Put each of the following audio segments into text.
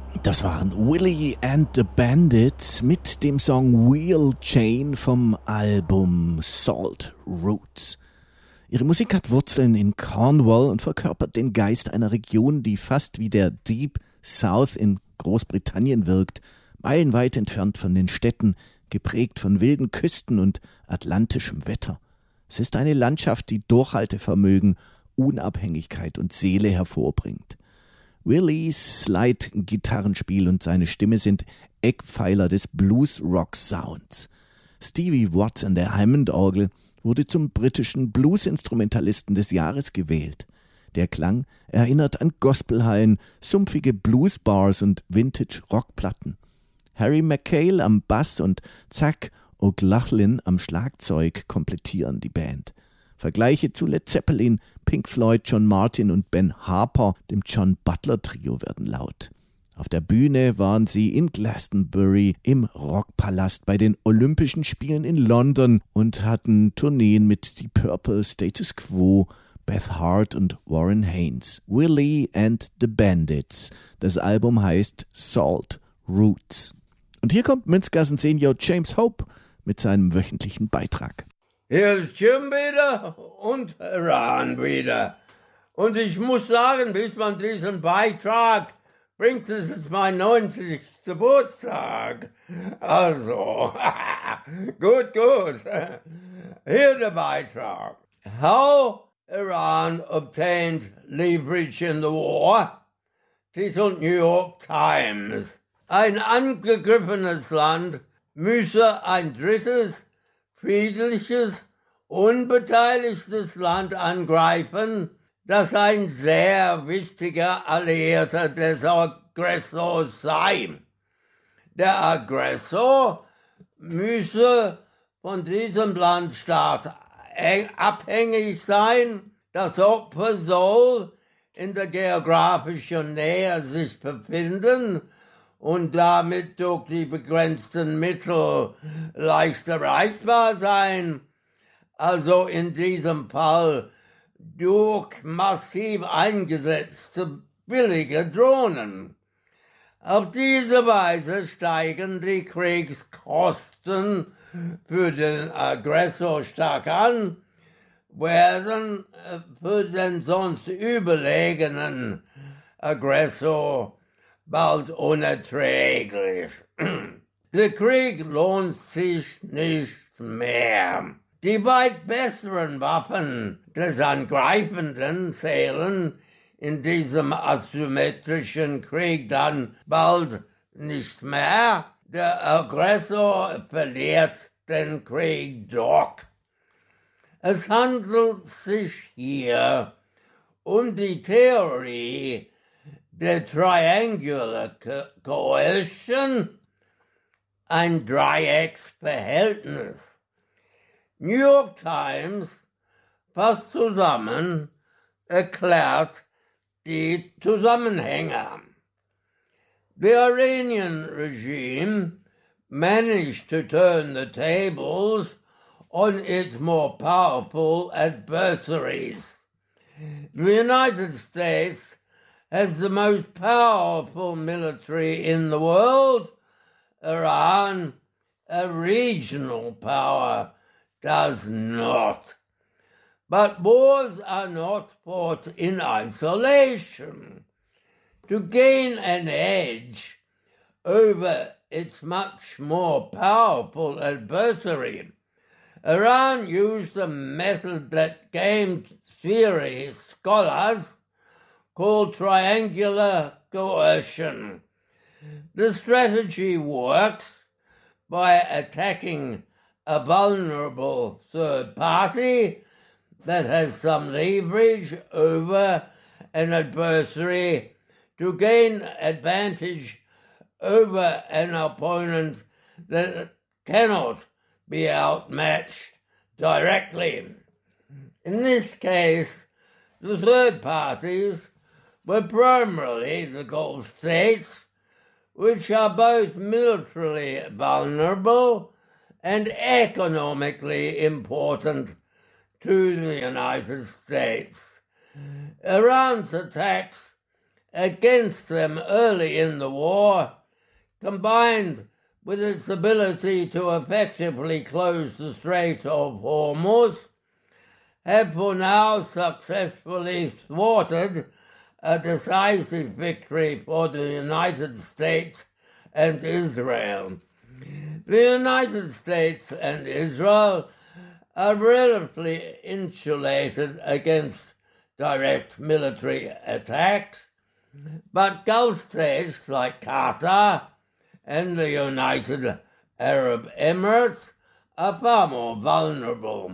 Das waren Willie and the Bandits mit dem Song Wheel Chain vom Album Salt Roots. Ihre Musik hat Wurzeln in Cornwall und verkörpert den Geist einer Region, die fast wie der Deep South in Großbritannien wirkt, meilenweit entfernt von den Städten, geprägt von wilden Küsten und atlantischem Wetter. Es ist eine Landschaft, die Durchhaltevermögen, Unabhängigkeit und Seele hervorbringt. Willies Slide-Gitarrenspiel und seine Stimme sind Eckpfeiler des Blues-Rock-Sounds. Stevie Watts an der Hammond-Orgel wurde zum britischen Blues-Instrumentalisten des Jahres gewählt. Der Klang erinnert an Gospelhallen, sumpfige Blues-Bars und Vintage-Rockplatten. Harry McHale am Bass und Zach O'Loughlin am Schlagzeug komplettieren die Band. Vergleiche zu Led Zeppelin, Pink Floyd, John Martin und Ben Harper, dem John Butler Trio, werden laut. Auf der Bühne waren sie in Glastonbury, im Rockpalast, bei den Olympischen Spielen in London und hatten Tourneen mit Deep Purple, Status Quo, Beth Hart und Warren Haynes. Willie and the Bandits. Das Album heißt Salt Roots. Und hier kommt Münzgassen Senior James Hope mit seinem wöchentlichen Beitrag. Hier ist Jim wieder und Ran wieder. Und ich muss sagen, bis man diesen Beitrag bringt, es ist mein 90. Geburtstag. Also, gut. Hier der Beitrag. How Iran obtained leverage in the war, titelt New York Times. Ein angegriffenes Land müsse ein drittes, friedliches, unbeteiligtes Land angreifen, das ein sehr wichtiger Alliierter des Aggressors sei. Der Aggressor müsse von diesem Landstaat abhängig sein. Das Opfer soll in der geografischen Nähe sich befinden und damit durch die begrenzten Mittel leicht erreichbar sein. Also in diesem Fall durch massiv eingesetzte billige Drohnen. Auf diese Weise steigen die Kriegskosten für den Aggressor stark an, werden für den sonst überlegenen Aggressor bald unerträglich. Der Krieg lohnt sich nicht mehr. Die weit besseren Waffen des Angreifenden zählen in diesem asymmetrischen Krieg dann bald nicht mehr. Der Aggressor verliert den Krieg doch. Es handelt sich hier um die Theorie der Triangular Coalition, ein Dreiecksverhältnis. New York Times fasst zusammen, erklärt die Zusammenhänge. The Iranian regime managed to turn the tables on its more powerful adversaries. The United States has the most powerful military in the world. Iran, a regional power, does not. But wars are not fought in isolation. To gain an edge over its much more powerful adversary, Iran used a method that game theory scholars called triangular coercion. The strategy works by attacking a vulnerable third party that has some leverage over an adversary to gain advantage over an opponent that cannot be outmatched directly. In this case, the third parties were primarily the Gulf states, which are both militarily vulnerable and economically important to the United States. Iran's attacks against them early in the war, combined with its ability to effectively close the Strait of Hormuz, have for now successfully thwarted a decisive victory for the United States and Israel. The United States and Israel are relatively insulated against direct military attacks, but Gulf states like Qatar and the United Arab Emirates are far more vulnerable.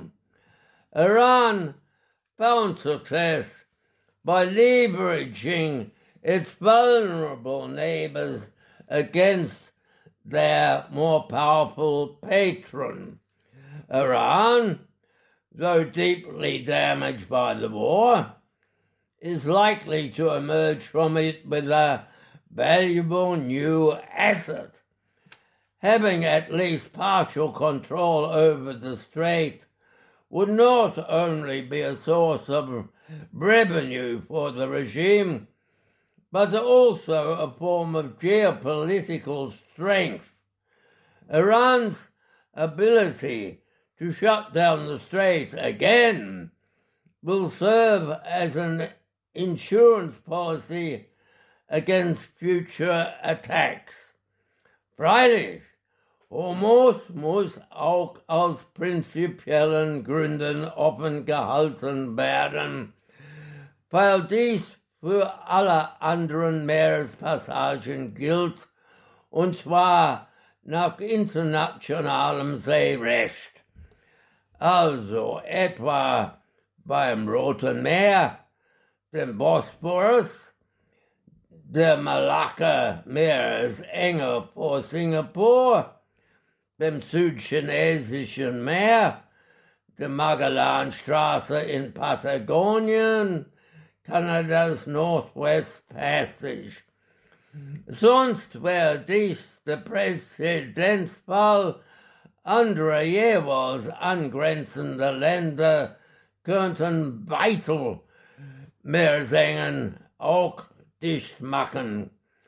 Iran found success by leveraging its vulnerable neighbors against their more powerful patron. Iran, though deeply damaged by the war, is likely to emerge from it with a valuable new asset. Having at least partial control over the strait would not only be a source of revenue for the regime, but also a form of geopolitical strength. Iran's ability to shut down the strait again will serve as an insurance policy against future attacks. Freilich, Hormuz muss auch aus prinzipiellen Gründen offen gehalten werden, weil dies für alle anderen Meerespassagen gilt, und zwar nach internationalem Seerecht. Also etwa beim Roten Meer, dem Bosporus, der Malakka-Meeresenge vor Singapur, dem Südchinesischen Meer, der Magellanstraße in Patagonien, Kanadas Northwest Passage. Sonst wäre dies der Präzedenzfall. Andere jeweils angrenzende Länder könnten weitere Meersengen auch dicht machen.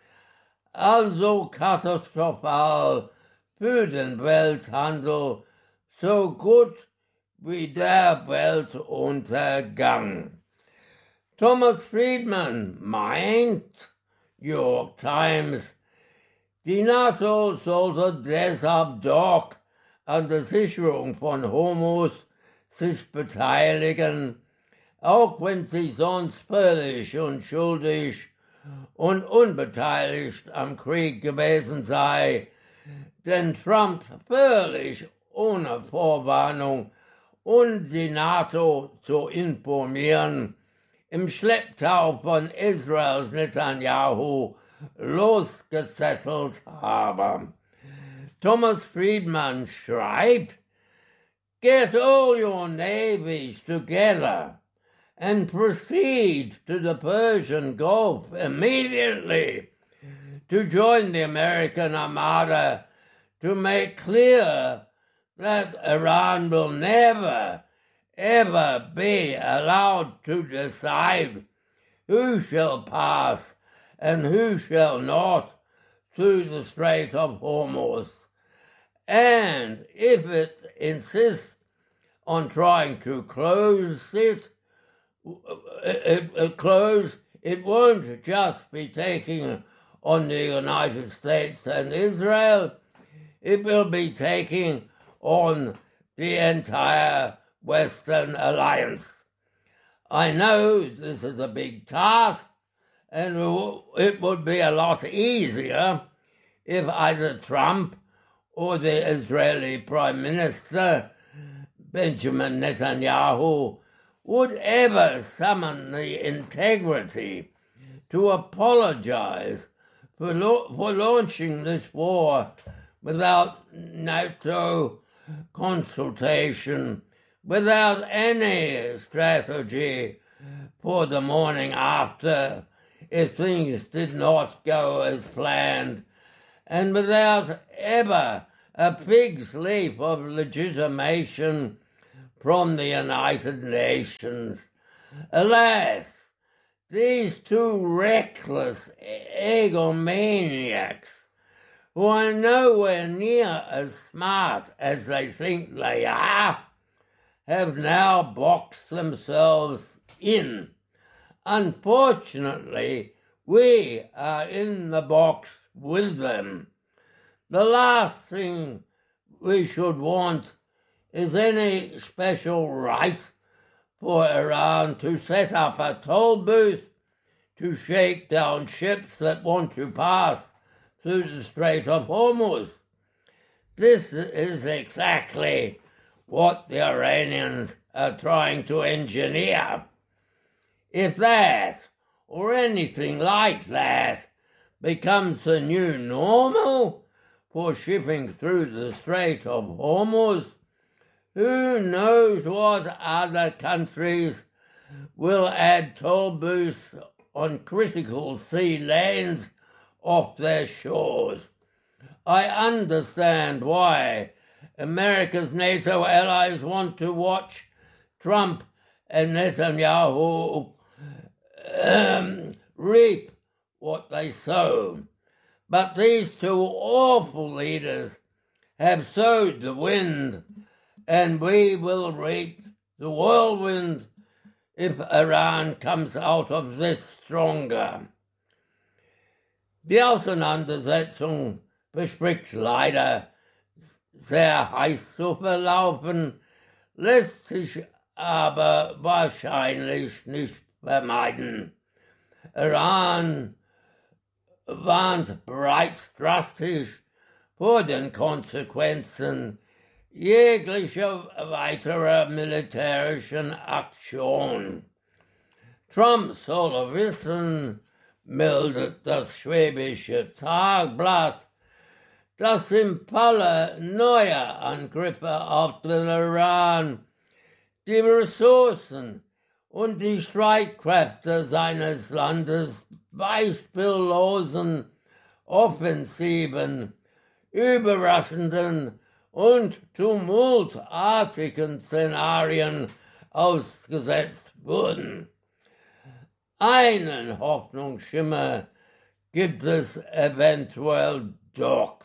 Also katastrophal für den Welthandel, so gut wie der Weltuntergang. Thomas Friedman meint, York Times, die NATO sollte deshalb doch an der Sicherung von Hormuz sich beteiligen, auch wenn sie sonst völlig unschuldig und unbeteiligt am Krieg gewesen sei, denn Trump völlig ohne Vorwarnung und die NATO zu informieren, im Schlepptau von Israels Netanyahu losgesettelt habe. Thomas Friedman schreibt, "Get all your navies together and proceed to the Persian Gulf immediately to join the American Armada to make clear that Iran will never, ever be allowed to decide who shall pass and who shall not through the Strait of Hormuz. And if it insists on trying to close it won't just be taking on the United States and Israel, it will be taking on the entire Western Alliance. I know this is a big task, and it would be a lot easier if either Trump or the Israeli Prime Minister, Benjamin Netanyahu, would ever summon the integrity to apologize for launching this war without NATO consultation, without any strategy for the morning after if things did not go as planned, and without ever a fig's leap of legitimation from the United Nations. Alas, these two reckless egomaniacs, who are nowhere near as smart as they think they are, have now boxed themselves in. Unfortunately, we are in the box with them. The last thing we should want is any special right for Iran to set up a toll booth to shake down ships that want to pass through the Strait of Hormuz. This is exactly what the Iranians are trying to engineer. If that, or anything like that, becomes the new normal for shipping through the Strait of Hormuz, who knows what other countries will add toll booths on critical sea lanes off their shores. I understand why America's NATO allies want to watch Trump and Netanyahu reap what they sow. But these two awful leaders have sowed the wind, and we will reap the whirlwind if Iran comes out of this stronger. Die Auseinandersetzung bespricht leider sehr heiß zu verlaufen, lässt sich aber wahrscheinlich nicht vermeiden. Iran warnt bereits drastisch vor den Konsequenzen jeglicher weiterer militärischen Aktion. Trump soll wissen, meldet das Schwäbische Tagblatt, dass im Falle neuer Angriffe auf den Iran die Ressourcen und die Streitkräfte seines Landes beispiellosen, offensiven, überraschenden und tumultartigen Szenarien ausgesetzt wurden. Einen Hoffnungsschimmer gibt es eventuell doch.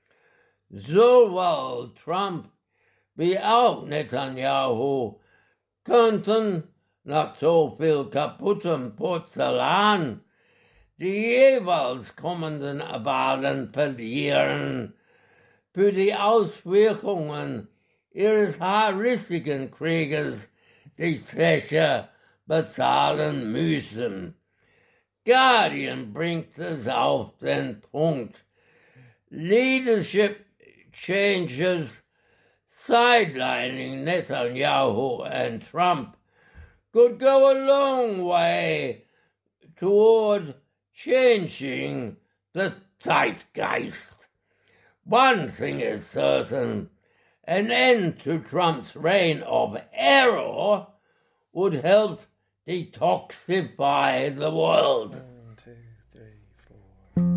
Sowohl Trump wie auch Netanyahu könnten nach so viel kaputtem Porzellan die jeweils kommenden Wahlen verlieren, für die Auswirkungen ihres haarigen Krieges die Zeche bezahlen müssen. Guardian bringt es auf den Punkt. Leadership changes sidelining Netanyahu and Trump could go a long way toward changing the zeitgeist. One thing is certain, an end to Trump's reign of error would help detoxify the world.